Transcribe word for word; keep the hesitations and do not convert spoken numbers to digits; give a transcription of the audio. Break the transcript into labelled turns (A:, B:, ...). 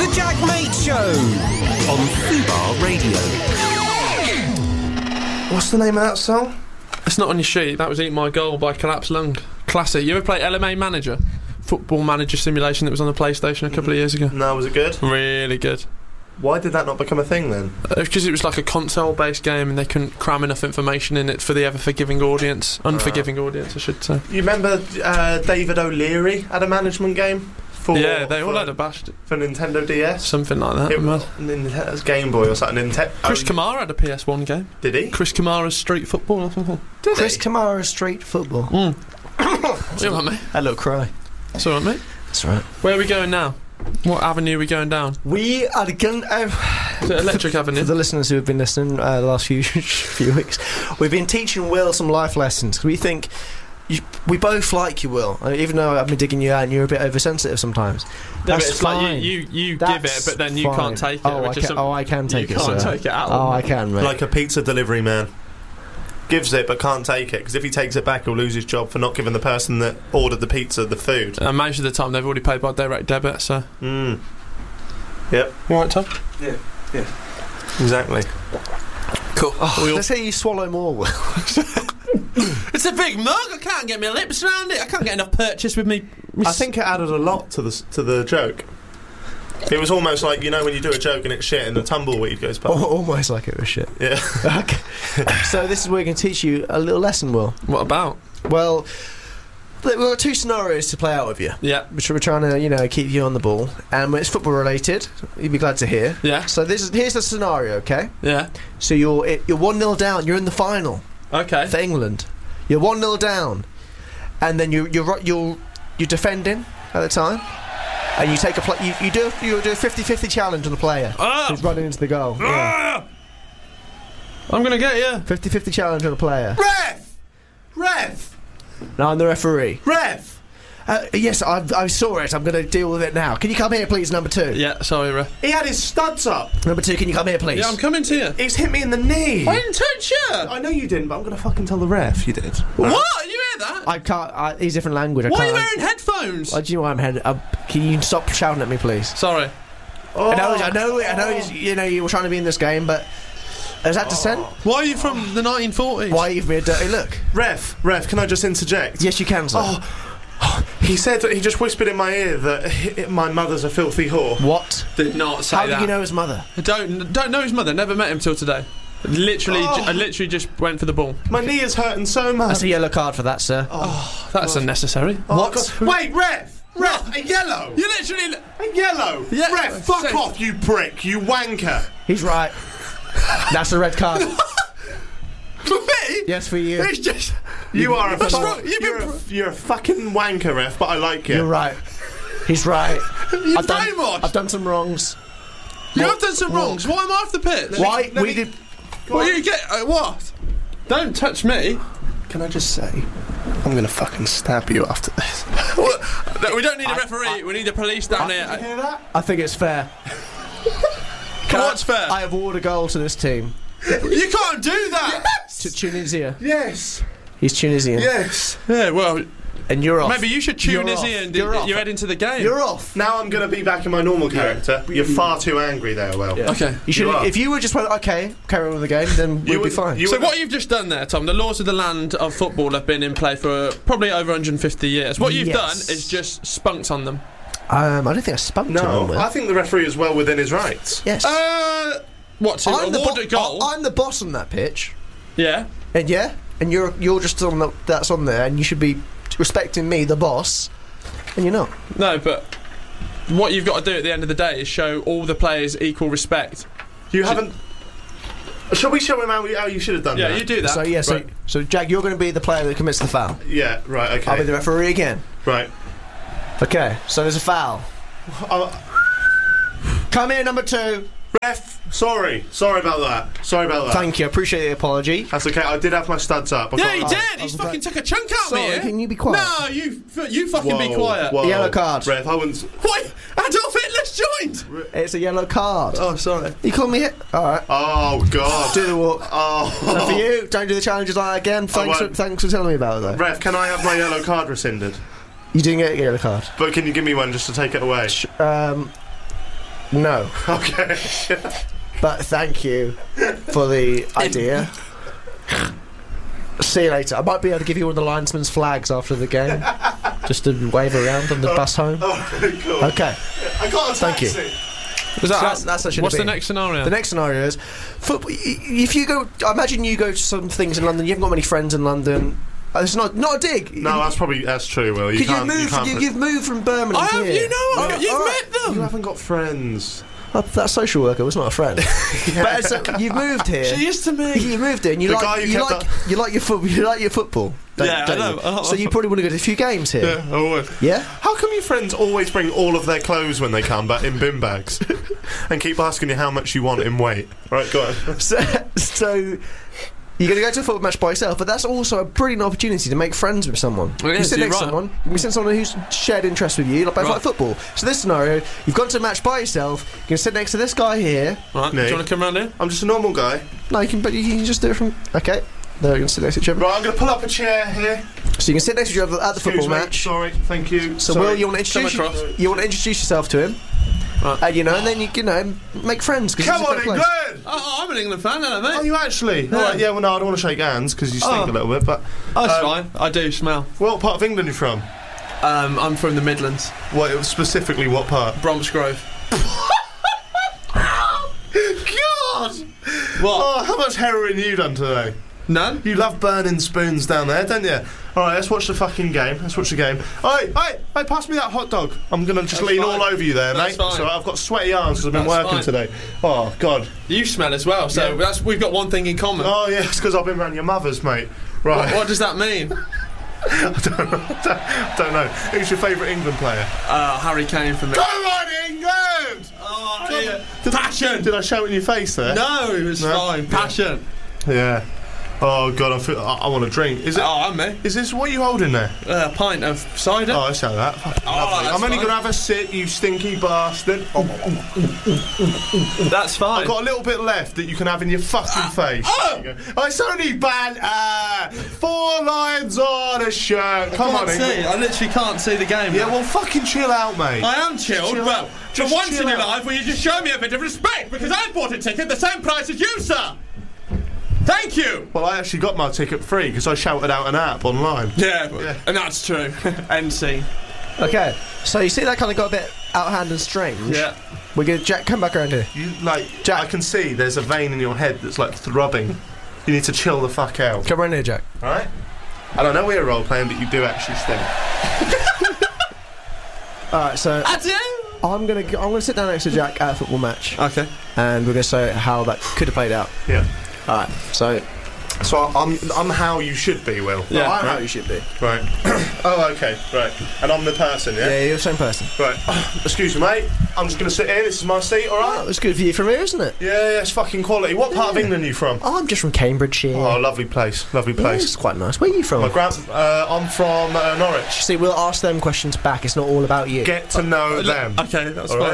A: The Jack Mate Show on Fubar Radio.
B: What's the name of that song?
C: It's not on your sheet. That was Eat My Goal by Collapsed Lung. Classic. You ever play L M A Manager? Football Manager simulation that was on the PlayStation a couple of years ago.
B: No, was it good?
C: Really good.
B: Why did that not become a thing then?
C: Because uh, it was like a console-based game and they couldn't cram enough information in it for the ever-forgiving audience. Unforgiving uh, audience, I should say.
B: You remember uh, David O'Leary had a management game? For,
C: yeah, they all
B: for,
C: had a bashed.
B: For Nintendo D S?
C: Something like that.
B: It was Nintendo's Game Boy or something. Ninte-
C: Chris
B: oh,
C: Kamara had a P S one game.
B: Did he?
C: Chris Kamara's Street Football or something.
B: Did
D: Chris
B: he?
D: Kamara's Street Football.
C: Mm. You all right, mate?
D: A little cry.
C: It's all right, mate.
D: That's right.
C: Where are we going now? What avenue are we going down?
D: We are going... Uh,
C: Is it Electric Avenue?
D: For the listeners who have been listening uh, the last few few weeks, we've been teaching Will some life lessons. We think... You, we both like you, Will. Uh, even though I've been digging you out and you're a bit oversensitive sometimes.
C: No,
D: That's
C: it's
D: fine.
C: like you, you, you give
D: That's
C: it, but then you
D: fine.
C: can't take it.
D: Oh, I
C: which
D: can,
C: is some,
D: oh, I can take
C: you
D: it,
C: can't
D: sir.
C: take it out.
D: Oh, I can, mate.
B: Like a pizza delivery man. Gives it but can't take it, because if he takes it back he'll lose his job for not giving the person that ordered the pizza the food.
C: And most of the time they've already paid by direct debit, so...
B: Mm. Yep.
C: You alright, Tom?
B: Yeah. Yeah. Exactly.
C: Cool.
D: Oh, let's hear you swallow more, Will.
C: It's a big mug. I can't get my lips around it. I can't get enough purchase with me.
B: I think it added a lot to the to the joke. It was almost like, you know, when you do a joke and it's shit and the tumbleweed goes past.
D: Oh, almost like it was shit.
B: Yeah.
D: Okay. So this is where we're going to teach you a little lesson, Will.
C: What about?
D: Well, we've got two scenarios to play out with you.
C: Yeah.
D: Which we're trying to, you know, keep you on the ball. And it's football related. You'd be glad to hear.
C: Yeah.
D: So this is here's the scenario, okay?
C: Yeah.
D: So you're it, you're one nil down. You're in the final.
C: Okay.
D: For England. You're one nil down, and then you you're you're you're defending at the time, and you take a play. You, you do you do a fifty-fifty challenge on the player
C: Ah!
D: who's running into the goal.
C: Ah! I'm gonna get you.
D: fifty-fifty challenge on a player.
B: Ref! Ref!
D: Now I'm the referee.
B: Ref!
D: Uh, yes, I, I saw it. I'm going to deal with it now. Can you come here, please, number two?
C: Yeah, sorry, ref.
B: He had his studs up.
D: Number two, can you come here, please?
C: Yeah, I'm coming to you.
B: He's hit me in the knee.
C: I didn't touch you.
B: I know you didn't, but I'm going to fucking tell the ref you did.
C: What? You hear that?
D: I can't. I, he's different language. I
C: Why are
D: can't.
C: you wearing headphones?
D: Uh, do you know why I'm headed? Uh, can you stop shouting at me, please?
C: Sorry.
B: Oh.
D: I know. I know. I know. he's- You know, you were trying to be in this game, but is that dissent?
C: Why are you from the nineteen forties?
D: Why give me a dirty look?
B: Ref, ref, can I just interject?
D: Yes, you can, sir.
B: Oh, he said that he just whispered in my ear that he, my mother's a filthy whore.
D: What?
C: Did not say
D: How
C: that.
D: did you know his mother?
C: I don't don't know his mother. Never met him till today. Literally,
B: Oh.
C: j- I literally just went for the ball.
B: My knee is hurting so much.
D: That's a yellow card for that, sir.
C: Oh, that's unnecessary.
B: Oh,
D: What?
B: God. Wait, ref! Ref, a yellow!
C: You literally.
B: A yellow!
C: Yeah.
B: Ref, fuck
C: So-
B: off, you prick, you wanker!
D: He's right. That's a red card.
C: For me?
D: Yes, for you.
C: It's just.
B: You are a
C: What's
B: fuck-
C: wrong? You've
B: you're,
C: been
B: a, you're a fucking wanker, ref, but I like you.
D: You're right. He's right.
C: You've
D: I've done,
C: brainwashed.
D: I've done some wrongs.
C: You
D: What?
C: have done some wrongs. Why am I off the pitch?
D: Why?
B: let
D: We
B: me-
D: did.
C: What you get? Uh, what? Don't touch me.
B: Can I just say, I'm gonna fucking stab you after this.
C: What? No, we don't need a referee. we need the police down here.
B: Hear that?
D: I think it's fair. Can
C: What's
D: I,
C: fair?
D: I award a goal to this team.
C: You can't do that.
D: To Tunisia.
B: Yes,
D: He's Tunisian.
B: yes.
C: Yeah, well,
D: And you're off.
C: maybe you should
D: You're
C: tune us
D: off.
C: in and
D: You're
C: d-
D: off.
C: you head into the game.
D: You're off.
B: Now I'm gonna be back in my normal character. You're far too angry there, Will.
D: Yeah.
C: Okay.
D: You should.
B: You are.
D: If you were just went, okay, carry on with the game, then we'd
B: You
D: be
B: would-
D: fine.
B: you
C: So
B: would-
C: what you've just done there, Tom, the laws of the land of football have been in play for probably over one hundred fifty years. What you've
D: Yes.
C: done is just spunked on them.
D: um, I don't think I spunked him on
B: No,
D: with.
B: I think the referee is well within his rights.
D: Yes.
C: Uh, what, to
D: I'm the,
C: award
D: bo-
C: a goal?
D: I- I'm the boss on that pitch,
C: yeah.
D: and yeah, and you're you're just on the, that's on there, and you should be respecting me, the boss, and you're not.
C: No, but what you've got to do at the end of the day is show all the players equal respect.
B: You haven't. Shall we show him how, we, how you should have done
C: Yeah,
B: that?
C: you do that.
D: So yeah, so
B: Right.
D: so Jack, you're going to be the player that commits the foul.
B: Yeah, right, okay.
D: I'll be the referee again.
B: Right.
D: Okay, so there's a foul.
B: Uh,
D: Come here, number two.
B: ref, sorry. Sorry about that. Sorry about that.
D: Thank you. I appreciate the apology.
B: That's okay, I did have my studs up. I
C: Yeah,
B: can't
C: he
B: lie.
C: did. He's
D: I'm
C: fucking
D: glad-
C: took a chunk out of me.
D: Sorry,
C: here.
D: can you be quiet?
C: No, you, you fucking
B: Whoa,
C: be quiet.
B: whoa.
D: Yellow card.
B: Ref, I wouldn't.
C: What? Adolf Hitler's joined.
D: It's a yellow card.
C: Oh, sorry.
D: You call me hit? Alright.
B: Oh, God.
D: Do the walk.
B: Oh.
D: And for you, don't do the challenges like that again. Thanks for,
B: won't.
D: thanks for telling me about it, though.
B: Ref, can I have my yellow card rescinded?
D: You didn't get a yellow card.
B: But can you give me one just to take it away?
D: Um, No.
B: Okay.
D: But thank you for the idea. See you later. I might be able to give you one of the linesman's flags after the game, just to wave around on the bus home.
B: Oh, cool.
D: Okay.
B: I got a
D: Thank you.
B: taxi.
C: Was that,
D: So that's, that's actually
C: what's the
D: been.
C: next scenario?
D: The next scenario is, football, if you go, I imagine you go to some things in London. You haven't got many friends in London. Uh, It's not not a dig.
B: No, that's probably that's true. Will you
D: Because
B: can't?
D: you've
B: you
D: moved,
B: can't
D: you,
B: put-
D: you've moved from Birmingham.
C: I have,
D: here.
C: you know, I've
D: Oh,
C: got- you've
D: all
C: met them.
B: You haven't got friends.
D: Oh, that social worker was not a friend. But so you've moved here.
C: She is to me.
D: You moved here, and you
B: The
D: like
B: guy who
D: you
B: kept
D: like you like your football. You like your football. Don't,
C: Yeah, I
D: don't
C: know.
D: you?
C: Oh,
D: So you probably want to go to a few games here.
B: Yeah, I would.
D: Yeah?
B: How come your friends always bring all of their clothes when they come, but in bin bags, and keep asking you how much you want in weight? Right, go on.
D: So, so you're going to go to a football match by yourself, but that's also a brilliant opportunity to make friends with someone.
C: Well,
D: you
C: yes,
D: sit
C: you're
D: next to
C: right.
D: someone, you sit someone who's shared interest with you, like both
C: Right.
D: like football. So this scenario, you've gone to a match by yourself. You're going to sit next to this guy here.
C: Right,
B: Nick.
C: do you want to come round here?
B: I'm just a normal guy.
D: No, you can, but you can just do it from. Okay, there you can sit next to each other.
B: Right, I'm going to pull up a chair here.
D: So you can sit next to each other at the
B: Excuse
D: football
B: me.
D: match.
B: Sorry, thank you.
D: So
B: Sorry.
D: Will, you want to
C: Come
D: introduce
C: across.
D: you want to introduce yourself to him,
C: Right.
D: and you know, and then you, you know make friends. 'cause
B: Come
D: it's a
B: on,
D: great place.
B: England!
C: Oh, I'm an England fan, hello, mate.
B: Are you actually? All right, yeah. Well, no, I don't want to shake hands because you stink
C: Oh.
B: a little bit. But
C: Oh, it's
B: Um,
C: fine. I do smell.
B: what part of England are you from?
C: Um, I'm from the Midlands,
B: What specifically? What part?
C: Bromsgrove.
B: God!
C: What?
B: Oh, how much heroin you done today?
C: None?
B: You love burning spoons down there, don't you? All right, let's watch the fucking game. Let's watch the game. Hey, hey, hey, pass me that hot dog. I'm gonna just
C: That's
B: lean
C: fine.
B: all over you there,
C: That's
B: mate.
C: fine.
B: So I've got sweaty arms because I've been
C: That's
B: working
C: fine.
B: today. Oh God.
C: You smell as well, so
B: Yeah.
C: that's we've got one thing in common.
B: Oh yeah, it's because I've been around your mother's, mate. Right.
C: What, what does that mean?
B: I don't know. I don't know. Who's your favourite England player?
C: Uh, Harry Kane for me.
B: Come on, England!
C: Oh,
B: dear.
C: Passion!
B: Did I shout in your face there?
C: No, it was
B: No?
C: fine. Passion.
B: Yeah. Oh God, I feel. I, I want a drink. Is it?
C: Oh, I'm me.
B: Is this what are you holding there?
C: A pint of cider.
B: Oh, I shout that. Fucking
C: Oh,
B: lovely.
C: that's
B: I'm only
C: fine.
B: gonna have a sip, you stinky bastard.
C: That's fine.
B: I've got a little bit left that you can have in your fucking face.
C: oh!
B: There you go. Oh, it's only banter. Four lines on a shirt. Come
C: I
B: on,
C: can't see.
B: England.
C: I literally can't see the game.
B: Yeah,
C: now.
B: well, fucking chill out, mate.
C: I am chilled.
B: chill
C: Well,
B: out.
C: for
B: Just
C: once
B: chill
C: in your
B: out.
C: life, will you just show me a bit of respect? Because I bought a ticket the same price as you, sir. Thank you.
B: Well, I actually got my ticket free because I shouted out an app online.
C: Yeah,
B: Yeah.
C: and that's true. N C.
D: Okay, so you see that kind of got a bit out of hand and strange.
C: Yeah.
D: We're gonna Jack come back around here.
B: You like,
D: Jack.
B: I can see there's a vein in your head that's like throbbing. You need to chill the fuck out.
D: Come around here, Jack.
B: All right? I don't know we're role playing, but you do actually stink.
D: All right, so
C: I do.
D: I'm gonna go, I'm gonna sit down next to Jack at a football match,
C: Okay.
D: and we're gonna say how that could have played out.
B: Yeah.
D: All right, so
B: So I'm I'm how you should be, Will.
C: Yeah.
D: I'm how you should be.
B: Right. Oh, okay. Right. And I'm the person, yeah.
D: Yeah, you're the same person.
B: Right. Excuse me, mate. I'm just gonna sit here. This is my seat. All
D: Oh,
B: right.
D: it's good view from here, isn't it?
B: Yeah, yeah. It's fucking quality. What part of
D: Yeah.
B: England are you from?
D: Oh, I'm just from Cambridgeshire.
B: Oh, lovely place. Lovely
D: Yeah,
B: place.
D: it's quite nice. Where are you from?
B: My grand. Uh, I'm from uh, Norwich.
D: See, we'll ask them questions back. It's not all about you.
B: Get to know them.
C: Okay, that's
B: All
C: fine.
B: right.